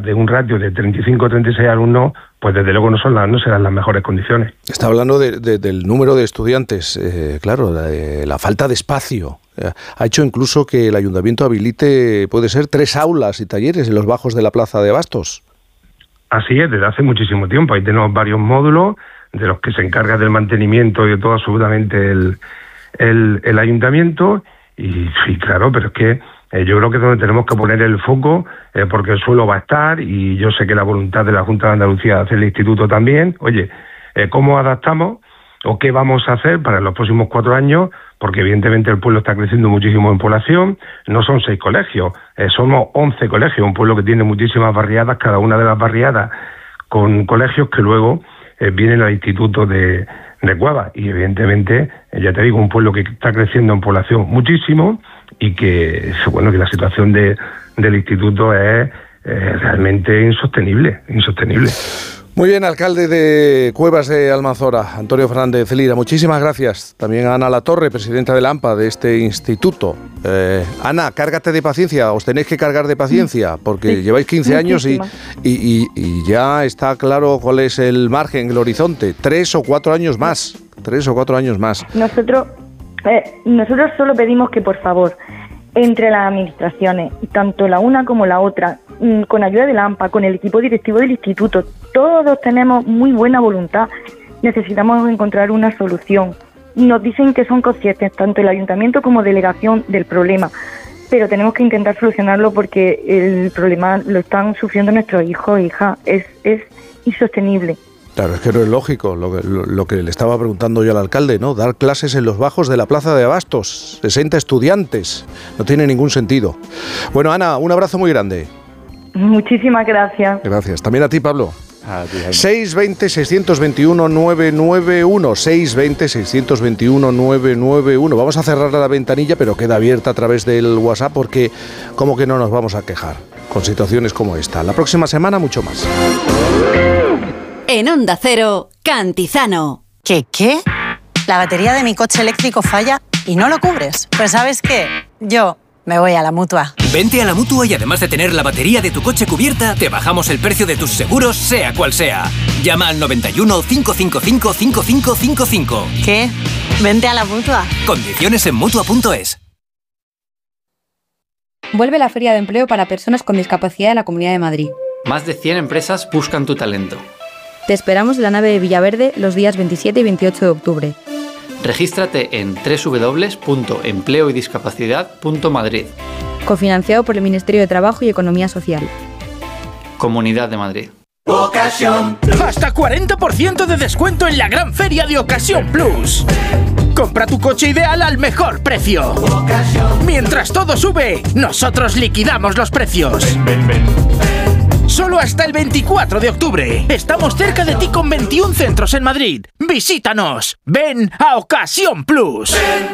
de un ratio de 35 o 36 alumnos, pues desde luego no serán las mejores condiciones. Está hablando del número de estudiantes, claro, la falta de espacio. Ha hecho incluso que el ayuntamiento habilite, puede ser, 3 aulas y talleres en los bajos de la plaza de Bastos. Así es, desde hace muchísimo tiempo. Ahí tenemos varios módulos de los que se encarga del mantenimiento y de todo absolutamente el ayuntamiento. Y sí, claro, pero es que yo creo que es donde tenemos que poner el foco, porque el suelo va a estar, y yo sé que la voluntad de la Junta de Andalucía de hacer el instituto también. Oye, ¿cómo adaptamos o qué vamos a hacer para los próximos 4 años? Porque evidentemente el pueblo está creciendo muchísimo en población. No son 6 colegios, somos 11 colegios, un pueblo que tiene muchísimas barriadas, cada una de las barriadas con colegios que luego vienen al instituto de Cuevas. Y evidentemente, ya te digo, un pueblo que está creciendo en población muchísimo, y que bueno, que la situación del instituto es realmente insostenible. Muy bien, alcalde de Cuevas de Almanzora, Antonio Fernández Lira, muchísimas gracias. También a Ana Latorre, presidenta del AMPA de este instituto. Ana, cárgate de paciencia, os tenéis que cargar de paciencia, porque lleváis 15 años y ya está claro cuál es el margen, el horizonte. 3 o 4 años más. Nosotros solo pedimos que, por favor, entre las administraciones, tanto la una como la otra, con ayuda del AMPA, con el equipo directivo del instituto, todos tenemos muy buena voluntad. Necesitamos encontrar una solución. Nos dicen que son conscientes, tanto el ayuntamiento como delegación, del problema, pero tenemos que intentar solucionarlo, porque el problema lo están sufriendo nuestros hijos e hijas. Es insostenible. Claro, es que no es lógico lo que le estaba preguntando yo al alcalde, ¿no? Dar clases en los bajos de la plaza de Bastos, 60 estudiantes, no tiene ningún sentido. Bueno, Ana, un abrazo muy grande. Muchísimas gracias. Gracias. También a ti, Pablo. 620-621-991, 620-621-991. Vamos a cerrar la ventanilla, pero queda abierta a través del WhatsApp, porque como que no nos vamos a quejar con situaciones como esta. La próxima semana mucho más. En Onda Cero, Cantizano. ¿Qué? La batería de mi coche eléctrico falla y no lo cubres. Pues ¿sabes qué? Yo me voy a la Mutua. Vente a la Mutua y además de tener la batería de tu coche cubierta, te bajamos el precio de tus seguros, sea cual sea. Llama al 91 555 5555. ¿Qué? Vente a la Mutua. Condiciones en Mutua.es. Vuelve la Feria de Empleo para Personas con Discapacidad de la Comunidad de Madrid. Más de 100 empresas buscan tu talento. Te esperamos en la nave de Villaverde los días 27 y 28 de octubre. Regístrate en www.empleoydiscapacidad.madrid. Cofinanciado por el Ministerio de Trabajo y Economía Social. Comunidad de Madrid. Ocasión. Hasta 40% de descuento en la gran feria de Ocasión Plus. Compra tu coche ideal al mejor precio. Ocasión. Mientras todo sube, nosotros liquidamos los precios. Ven. Solo hasta el 24 de octubre. Estamos cerca de ti con 21 centros en Madrid. Visítanos. Ven a Ocasión Plus. Ven.